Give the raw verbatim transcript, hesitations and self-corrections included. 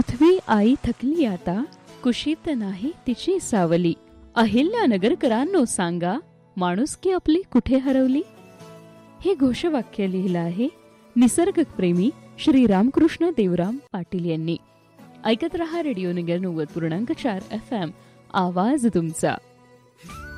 पृथ्वी आई थकली आता, कुशीत नाही तिची सावली. अहिल्यानगरकरांनो सांगा, माणुसकी आपली कुठे हरवली. हे घोषवाक्य लिहिलं आहे निसर्गप्रेमी श्री रामकृष्ण देवराम पाटील यांनी. ऐकत रहा रेडिओ नगर नव्वद पूर्णांक चार एफ एम, आवाज तुमचा.